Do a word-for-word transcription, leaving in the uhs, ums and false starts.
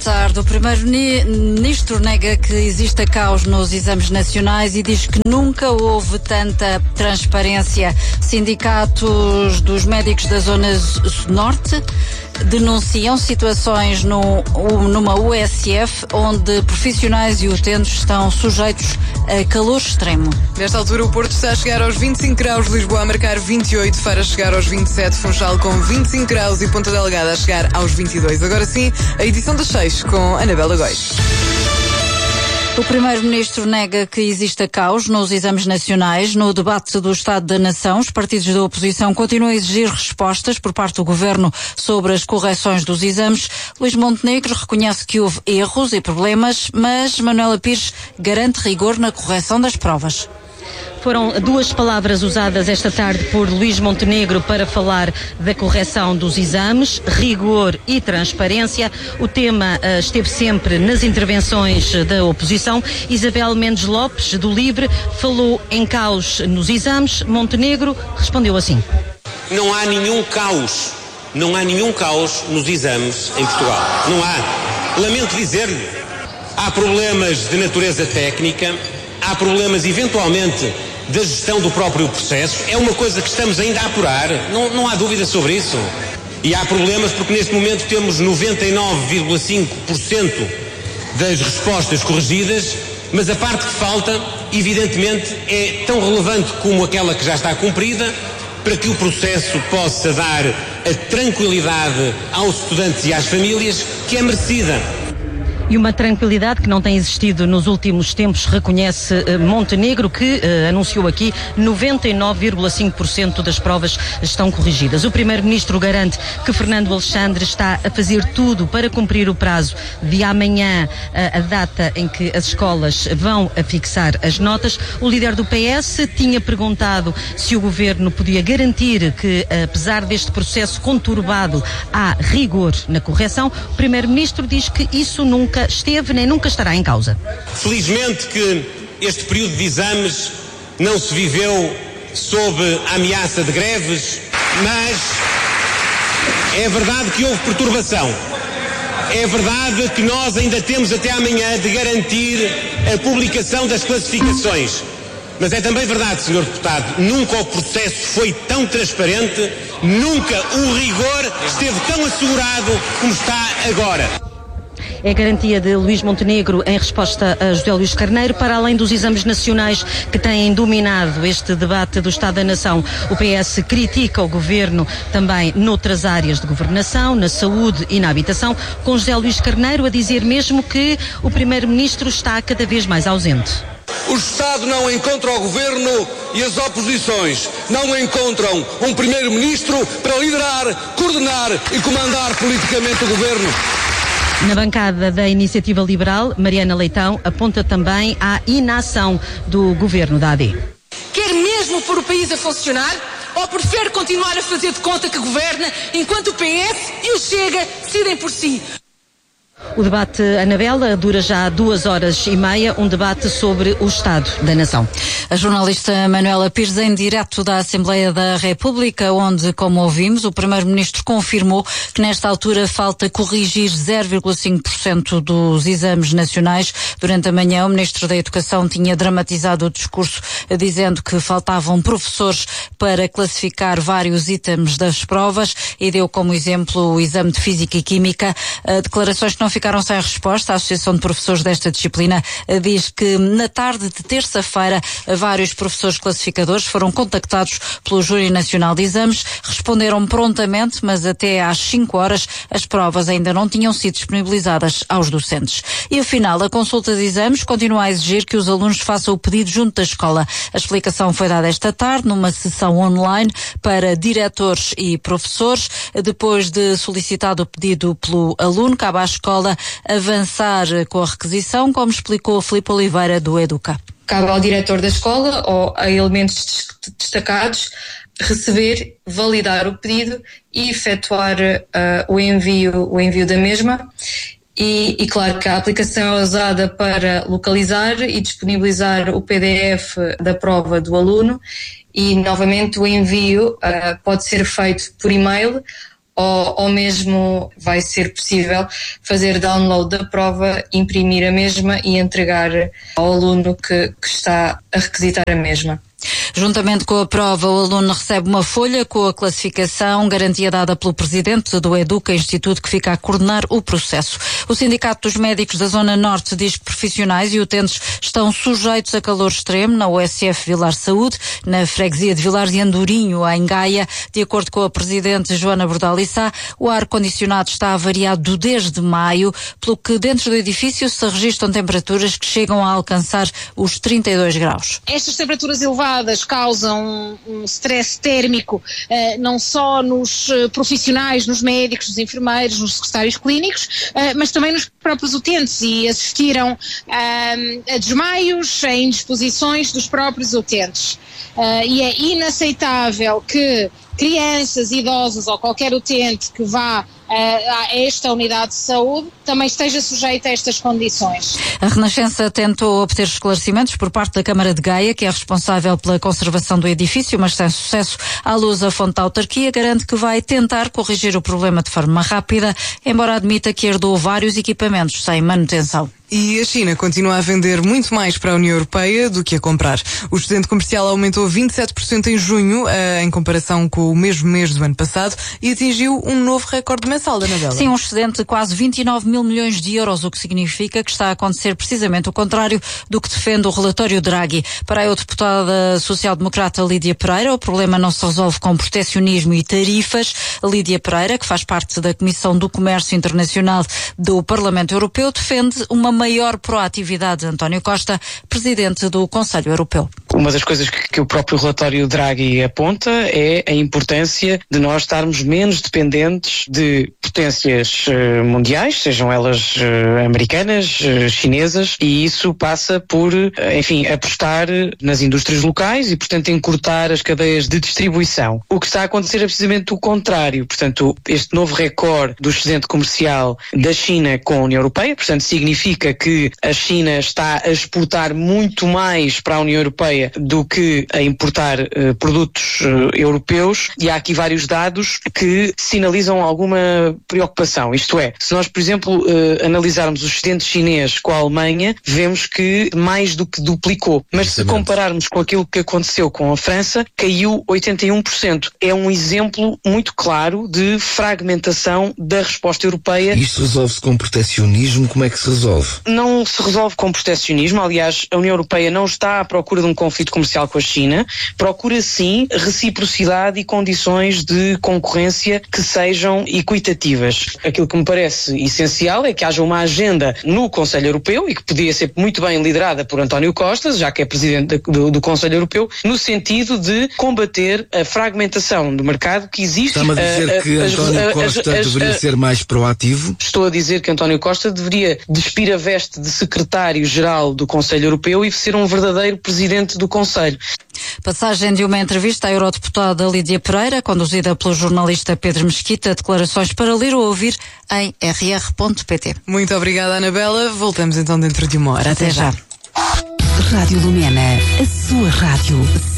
tarde. O primeiro-ministro nega que exista caos nos exames nacionais e diz que nunca houve tanta transparência. Sindicatos dos médicos da Zona Norte denunciam situações no, numa U S F onde profissionais e utentes estão sujeitos a calor extremo. Nesta altura o Porto está a chegar aos vinte e cinco graus, Lisboa a marcar vinte e oito, Faro a chegar aos vinte e sete, Funchal com vinte e cinco graus e Ponta Delgada a chegar aos vinte e dois. Agora sim, a edição das seis com Anabela Góis. O primeiro-ministro nega que exista caos nos exames nacionais. No debate do Estado da Nação, os partidos da oposição continuam a exigir respostas por parte do governo sobre as correções dos exames. Luís Montenegro reconhece que houve erros e problemas, mas Manuela Pires garante rigor na correção das provas. Foram duas palavras usadas esta tarde por Luís Montenegro para falar da correção dos exames, rigor e transparência. O tema uh, esteve sempre nas intervenções da oposição. Isabel Mendes Lopes, do Livre, falou em caos nos exames. Montenegro respondeu assim: Não há nenhum caos, não há nenhum caos nos exames em Portugal. Não há. Lamento dizer-lhe, há problemas de natureza técnica, há problemas eventualmente da gestão do próprio processo, é uma coisa que estamos ainda a apurar, não, não há dúvida sobre isso. E há problemas porque neste momento temos noventa e nove vírgula cinco por cento das respostas corrigidas, mas a parte que falta, evidentemente, é tão relevante como aquela que já está cumprida, para que o processo possa dar a tranquilidade aos estudantes e às famílias que é merecida. E uma tranquilidade que não tem existido nos últimos tempos, reconhece uh, Montenegro, que uh, anunciou aqui noventa e nove vírgula cinco por cento das provas estão corrigidas. O primeiro-ministro garante que Fernando Alexandre está a fazer tudo para cumprir o prazo de amanhã, uh, a data em que as escolas vão a fixar as notas. O líder do P S tinha perguntado se o governo podia garantir que, apesar deste processo conturbado, há rigor na correção. O primeiro-ministro diz que isso nunca esteve nem nunca estará em causa. Felizmente que este período de exames não se viveu sob a ameaça de greves, mas é verdade que houve perturbação. É verdade que nós ainda temos até amanhã de garantir a publicação das classificações. Mas é também verdade, senhor Deputado, nunca o processo foi tão transparente, nunca o rigor esteve tão assegurado como está agora. É a garantia de Luís Montenegro em resposta a José Luís Carneiro. Para além dos exames nacionais que têm dominado este debate do Estado da Nação, o P S critica o governo também noutras áreas de governação, na saúde e na habitação, com José Luís Carneiro a dizer mesmo que o primeiro-ministro está cada vez mais ausente. O Estado não encontra o governo e as oposições não encontram um primeiro-ministro para liderar, coordenar e comandar politicamente o governo. Na bancada da Iniciativa Liberal, Mariana Leitão aponta também à inação do governo da A D. Quer mesmo pôr o país a funcionar ou prefere continuar a fazer de conta que governa enquanto o P S e o Chega decidem por si? O debate, Anabela, dura já duas horas e meia, um debate sobre o Estado da Nação. A jornalista Manuela Pires em direto da Assembleia da República, onde, como ouvimos, o primeiro-ministro confirmou que nesta altura falta corrigir zero vírgula cinco por cento dos exames nacionais. Durante a manhã, o ministro da Educação tinha dramatizado o discurso, dizendo que faltavam professores para classificar vários itens das provas e deu como exemplo o exame de Física e Química. Declarações que não ficaram sem resposta. A Associação de Professores desta disciplina diz que na tarde de terça-feira vários professores classificadores foram contactados pelo Júri Nacional de Exames, responderam prontamente, mas até às cinco horas as provas ainda não tinham sido disponibilizadas aos docentes. E afinal, a consulta de exames continua a exigir que os alunos façam o pedido junto da escola. A explicação foi dada esta tarde numa sessão online para diretores e professores. Depois de solicitado o pedido pelo aluno, cabe à escola avançar com a requisição, como explicou Filipe Oliveira do Educa. Cabe ao diretor da escola ou a elementos destacados receber, validar o pedido e efetuar uh, o envio, o envio da mesma. E, e claro que a aplicação é usada para localizar e disponibilizar o P D F da prova do aluno e novamente o envio uh, pode ser feito por e-mail ou, ou mesmo vai ser possível fazer download da prova, imprimir a mesma e entregar ao aluno que, que está a requisitar a mesma. Juntamente com a prova, o aluno recebe uma folha com a classificação, garantia dada pelo presidente do Educa, instituto que fica a coordenar o processo. O Sindicato dos Médicos da Zona Norte diz que profissionais e utentes estão sujeitos a calor extremo na U S F Vilar Saúde, na freguesia de Vilar de Andorinho, em Gaia. De acordo com a presidente Joana Bordalissá, o ar-condicionado está avariado desde maio, pelo que dentro do edifício se registram temperaturas que chegam a alcançar os trinta e dois graus. Estas temperaturas elevadas causam um stress térmico eh, não só nos eh, profissionais, nos médicos, nos enfermeiros, nos secretários clínicos, eh, mas também nos próprios utentes, e assistiram eh, a desmaios, a indisposições dos próprios utentes. Eh, e é inaceitável que crianças, idosos ou qualquer utente que vá uh, a esta unidade de saúde também esteja sujeito a estas condições. A Renascença tentou obter esclarecimentos por parte da Câmara de Gaia, que é responsável pela conservação do edifício, mas sem sucesso. À luz, a fonte da autarquia garante que vai tentar corrigir o problema de forma rápida, embora admita que herdou vários equipamentos sem manutenção. E a China continua a vender muito mais para a União Europeia do que a comprar. O excedente comercial aumentou vinte e sete por cento em junho, uh, em comparação com o mesmo mês do ano passado, e atingiu um novo recorde mensal, Anabela. Sim, um excedente de quase vinte e nove mil milhões de euros, o que significa que está a acontecer precisamente o contrário do que defende o relatório Draghi. Para a eurodeputada social-democrata Lídia Pereira, o problema não se resolve com protecionismo e tarifas. Lídia Pereira, que faz parte da Comissão do Comércio Internacional do Parlamento Europeu, defende uma maior proatividade de António Costa, presidente do Conselho Europeu. Uma das coisas que, que o próprio relatório Draghi aponta é a importância de nós estarmos menos dependentes de potências uh, mundiais, sejam elas uh, americanas, uh, chinesas, e isso passa por, uh, enfim, apostar nas indústrias locais e, portanto, encurtar as cadeias de distribuição. O que está a acontecer é precisamente o contrário. Portanto, este novo recorde do excedente comercial da China com a União Europeia, portanto, significa que a China está a exportar muito mais para a União Europeia do que a importar uh, produtos uh, europeus, e há aqui vários dados que sinalizam alguma preocupação. Isto é, se nós, por exemplo, uh, analisarmos o excedente chinês com a Alemanha, vemos que mais do que duplicou. Mas se compararmos com aquilo que aconteceu com a França, caiu oitenta e um por cento. É um exemplo muito claro de fragmentação da resposta europeia. Isto resolve-se com protecionismo? Como é que se resolve? Não se resolve com protecionismo. Aliás, a União Europeia não está à procura de um conflito comercial com a China, procura sim reciprocidade e condições de concorrência que sejam equitativas. Aquilo que me parece essencial é que haja uma agenda no Conselho Europeu, e que podia ser muito bem liderada por António Costa, já que é presidente do, do Conselho Europeu, no sentido de combater a fragmentação do mercado que existe. Está-me a dizer a, a, que António as, Costa as, as, deveria as, ser mais proativo? Estou a dizer que António Costa deveria despir a veste de secretário-geral do Conselho Europeu e ser um verdadeiro presidente do Conselho. Passagem de uma entrevista à eurodeputada Lídia Pereira, conduzida pelo jornalista Pedro Mesquita, declarações para ler ou ouvir em r r ponto p t. Muito obrigada, Anabela. Voltamos então dentro de uma hora. Até, Até já. já. Rádio Lumena, a sua rádio.